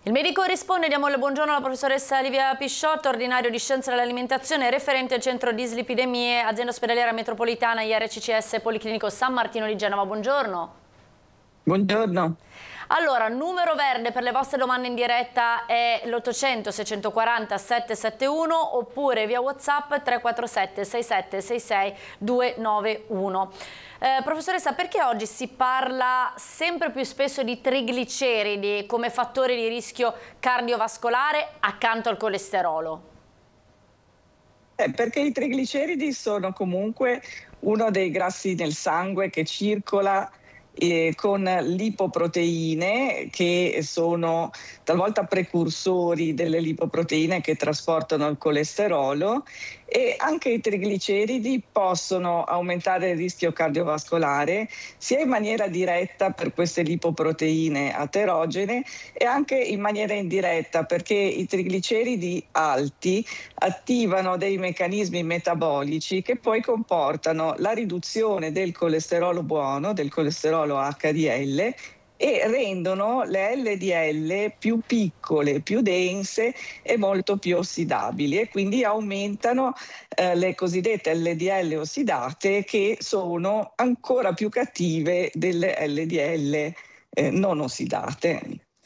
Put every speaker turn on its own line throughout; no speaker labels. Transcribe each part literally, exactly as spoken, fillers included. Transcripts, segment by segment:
Il medico risponde, diamo il buongiorno alla professoressa Livia Pisciotto, ordinario di Scienze dell'Alimentazione, referente al centro dislipidemie, azienda ospedaliera metropolitana I R C C S Policlinico San Martino di Genova. Buongiorno.
Buongiorno.
Allora, numero verde per le vostre domande in diretta è l'ottocento seicentoquaranta settecentosettantuno oppure via WhatsApp tre quattro sette sei sette sei sei due nove uno. Eh, professoressa, perché oggi si parla sempre più spesso di trigliceridi come fattore di rischio cardiovascolare accanto al colesterolo?
Eh, perché i trigliceridi sono comunque uno dei grassi nel sangue che circola eh, con lipoproteine che sono talvolta precursori delle lipoproteine che trasportano il colesterolo, e anche i trigliceridi possono aumentare il rischio cardiovascolare sia in maniera diretta per queste lipoproteine aterogene e anche in maniera indiretta, perché i trigliceridi alti attivano dei meccanismi metabolici che poi comportano la riduzione del colesterolo buono, del colesterolo H D L, e rendono le L D L più piccole, più dense e molto più ossidabili, e quindi aumentano eh, le cosiddette L D L ossidate, che sono ancora più cattive delle L D L eh, non ossidate.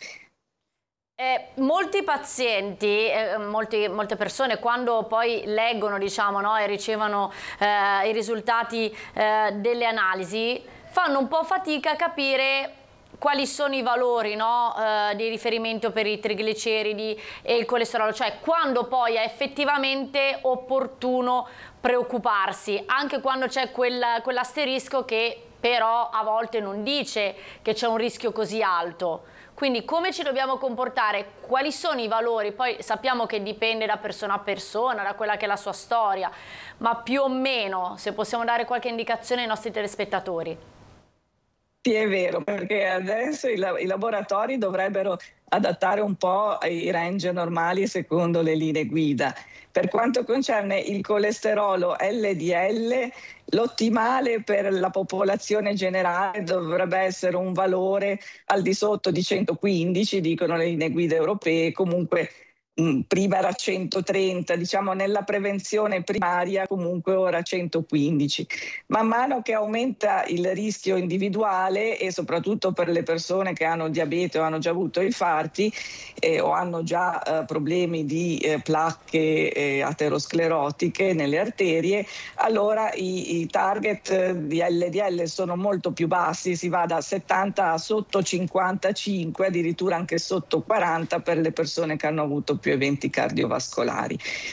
Eh, molti pazienti, eh, molti, molte persone quando poi leggono, diciamo, no, e ricevono eh, i risultati eh, delle analisi, fanno un po' fatica a capire quali sono i valori, no, eh, di riferimento per i trigliceridi e il colesterolo, cioè quando poi è effettivamente opportuno preoccuparsi, anche quando c'è quel, quell'asterisco che però a volte non dice che c'è un rischio così alto. Quindi come ci dobbiamo comportare? Quali sono i valori? Poi sappiamo che dipende da persona a persona, da quella che è la sua storia, ma più o meno, se possiamo dare qualche indicazione ai nostri telespettatori.
Sì, è vero, perché adesso i, i laboratori dovrebbero adattare un po' i range normali secondo le linee guida. Per quanto concerne il colesterolo L D L, l'ottimale per la popolazione generale dovrebbe essere un valore al di sotto di centoquindici, dicono le linee guida europee. Comunque prima era centotrenta, diciamo nella prevenzione primaria, comunque ora centoquindici. Man mano che aumenta il rischio individuale, e soprattutto per le persone che hanno diabete o hanno già avuto infarti eh, o hanno già eh, problemi di eh, placche eh, aterosclerotiche nelle arterie, allora i, i target di L D L sono molto più bassi, si va da settanta a sotto cinquantacinque, addirittura anche sotto quaranta per le persone che hanno avuto più eventi cardiovascolari.